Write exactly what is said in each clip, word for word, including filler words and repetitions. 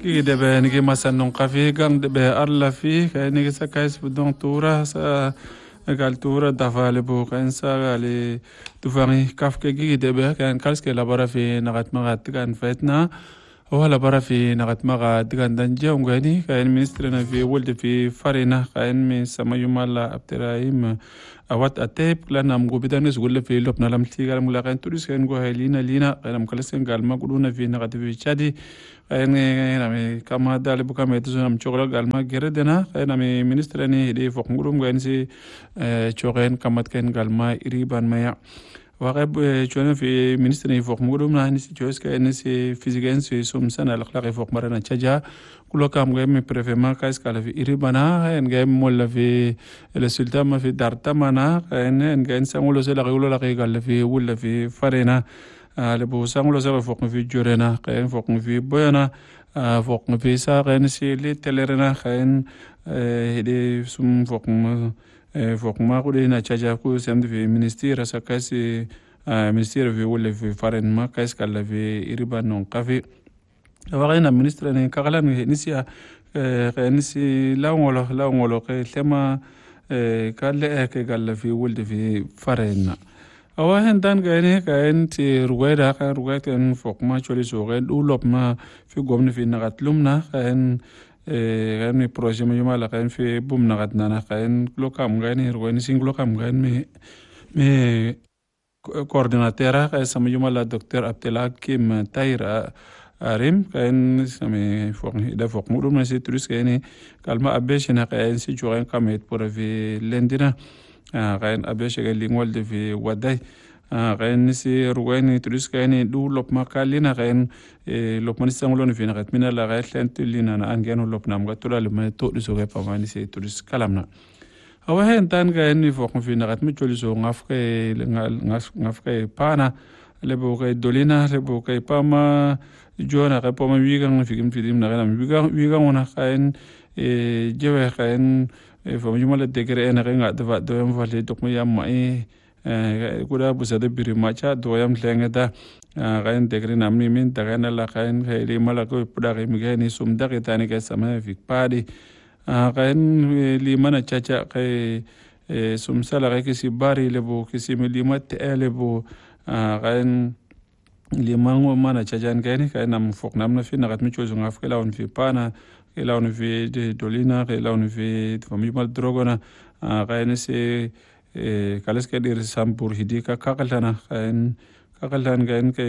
ki de be ni masan non qafi gang de be arla fi ni sa kais budon tura sa gal tura dafale bu kan sa gali tufani kafke gi de be kan kalske labara fi nagat magat kan fetna wala bara fi nagat magat kan danje ngani kan ministre na fi wolde fi farina kan mi samayumala abdirahim awat atep lanam go bidan sugul fi lopna lam tigal mulakan turis kan go helina lina kan kalsen gal maguduna fi nagat fi chadi kan nami kama dal buka metu nam chogla gal ma geredena kan nami ministre ni de fok ngulum gan si chogen kamat kan gal ma iriban maya waqab chona fi ministre ni fok ngulum na ni si chos kan si fizigen si sum sana lakhlaq fok marana chaja kulo kam gam prefet ma kais kala fi iribana en gam molla fi le sultan ma fi dartamana en en gan sangulo se la gulo la gal fi wala fi farena le bo sangulo se fok fi jorena kan fok fi boyana fok fi sa kan si le telerena kan de sum fok fok ma ko de na chaja ko sem de ministère sa kasi ministère fi wala fi faren ma kais kala fi iriban non kafi waqina ministre ni kagalan ni sia ni si lawngolo lawngolo ke tema kalle ke galla fi wulde fi farena awa hen dan gane ka enti ruweda ka ruweten fok ma choli so gen ulop ma fi gomni fi nagat lumna kan eh mi projet ma yuma kan fi bum nagat nana kan lokam gane ruweni singlo kam gane mi mi coordinateur ka sama yuma la docteur Abdullah Kim Taira arim kan sami fok da fok mudum na si turis kan kalma abesh na kan si joren kamet pour vi lendina kan abesh ga lingwal de vi waday kan si ruwani turis kan du lop makalina kan lop man sanglo ni fina kat mina la ga lentulina na angeno lop nam ga tulal ma to du so ga pamani si turis kalamna awa hen tan ga ni fok fina kat mi choli so ngafke ngafke pana lebo kay dolina lebo kay pama jona kay pama wigang fikim fidim na kanam wigang wigang ona kain e jewe kain e fam jumala degre ena kay nga dava doyam vale dokmo yam mai e kuda busade biri macha doyam lenga da kain degre namni min dagana la kain kay mala ko puda kay migani sum dagge tani kay sama fik padi kain limana chacha kay sum sala kay kisi bari lebo kisi milimat lebo kain limango mana chajan gani kain nam fok nam na fi nagat mi chozo ngaf ke lawn fi pana ke lawn fi dolina ke lawn fi fami mal drogona kain se kales ke dir sampur hidika kakalana kain kakalan gain ke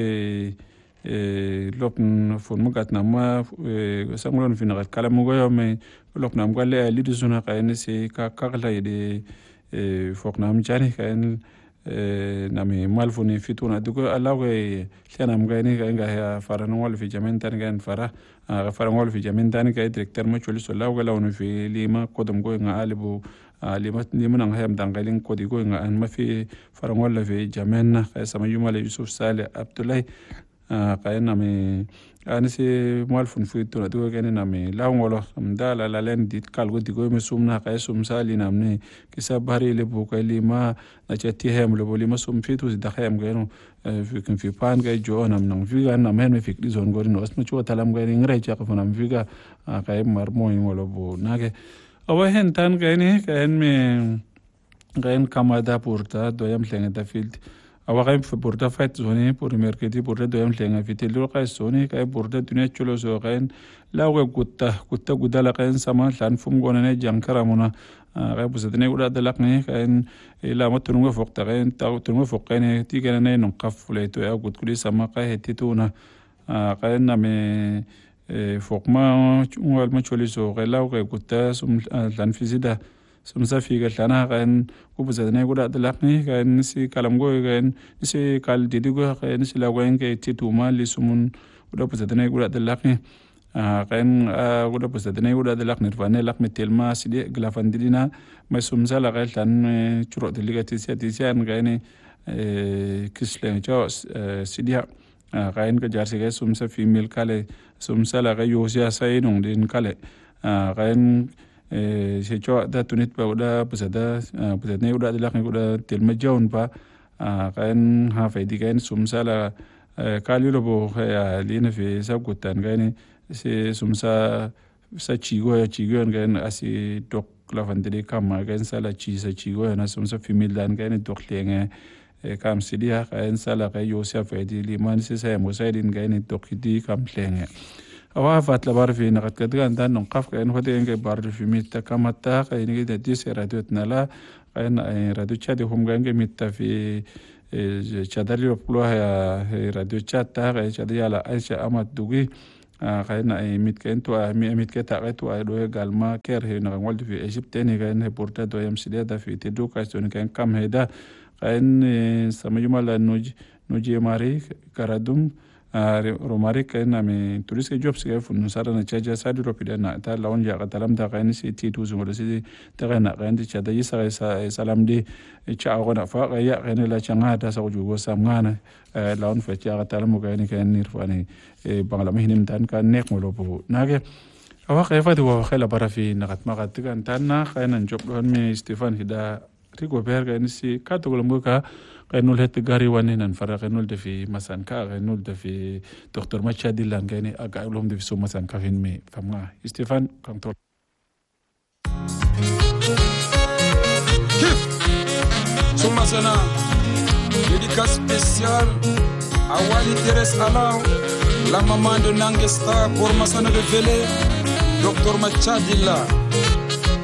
lop fon mugat nama sangulon fi nagat kala mugo yo me lop nam gale lidu zuna kain se kakala ide fok nam jani kain nami malfuni fituna dugo alawe lena mgani ga ya faranol fi jamentan gan fara faranol fi jamentan ga directeur ma choli so lawe lawno fi lima kodum go nga alibu lima lima nang hayam dangalin kodi go nga an ma fi faranol fi jamenna kay sama yumale yusuf saleh abdullah kay nami anisi malfun fituna dugo gani nami lawngolo amdala la len dit kalgo digo me sumna kay sum sali namni kisa bari le bu kay lima na chati hem le boli ma sum fitu da hem gano fi kan fi pan kay jo nam nang fi gan nam hen me fik dizon gori no asma chwa talam gay ngre cha ko nam fi ga kay mar moy ngolo bu nage awa hen tan kay ni kay me gain kamada porta doyam lenga da field awa kay porta fight zone pour mercredi porta doyam lenga vitelo kay zone kay porta dunia cholo so gain lawe gutta gutta gudala kay sama lan fum gona ne jankara mona kay busadne uda dalakni kay ila matunga fok ta kay ta tunga fok kay ti kay ne non qaf leto ya gut kuli sama kay hetituna kay na me fok ma wal ma choli so kay law kay gutta sum lan fizida sum safi ga lana kan ko busadne uda dalakni kay si kalam go kay si kal didigo kay si lawen kay tituma li sumun uda busadne uda dalakni kan uda busadne uda dalakni rvane lakmi telma sidi glafandina ma sum sala kay tan churo delegati siatisian kay kislen jo sidia kain ka jarsi kay sum sa female kale sum sala kay yosia sainung din kale kain se cho da tunit ba uda busada busadne uda dalakni uda telma jaun pa kain ha faidi kain sum sala kali lo bo ya lina fi sabgutan kain c'est sum sa sa chigo ya chigo ngan asi dok la vandele kama gan sala chi sa chigo na sum sa female dan gan dok lenge kam sidia gan sala ga Joseph edi liman se sa mo sa din gan dok di kam lenge awa fat la bar fi na kat kan dan non qaf gan hode nge bar fi mitta kamata ga ni de dis radio nala gan radio chadi hum gan nge mitta fi chadali plo ya radio chata ga chadi ala Aisha Ahmad Dugi خلينا متكنتوا متكتا قتوا دو galma ker he na ngol fi Egypte ni kan he porta do yam sideda fi tedu ka son kan kam heda kan samajuma la nuj nuji mari karadum romari kan na me turis ke jobs ke fun sara na chaja sadi ropida na ta lawn ja qatalam da kan si ti tu zungol si ta kan kan di chada yisa salam di cha gona fa ya kan la changa ta sa jugo samngana lawn fa cha qatalam kan kan nirfani bangla mihnim tan kan nek molo bu nage awa khayfa du khayla barafi nagat magat kan tanna khayna job don me Stefan hida rigo berga ni si ka to golmo ka kanul het gari wani nan fara kanul de fi masan ka kanul de fi docteur Machadi lan gani aga ulum de fi so masan ka fin me famga Stefan kantor so masana dédicace spéciale à Wali Teres Alao la maman de Nangesta pour masana de Vélé docteur Machadi la